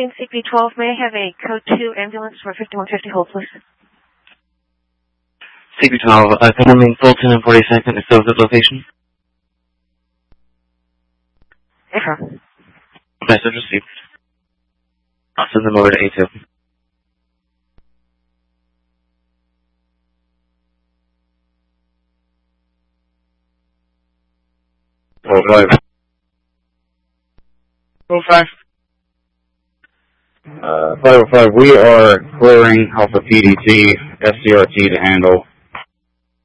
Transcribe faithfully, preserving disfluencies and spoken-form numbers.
sixteen C P twelve, may I have a code two ambulance for fifty-one fifty hold, please? C P twelve, uh, confirming Fulton and forty-second is still at location. Affirm. Message received. I'll send them over to A two. Oh, five. Oh, five. Uh, five oh five, we are clearing Alpha P D T, S C R T to handle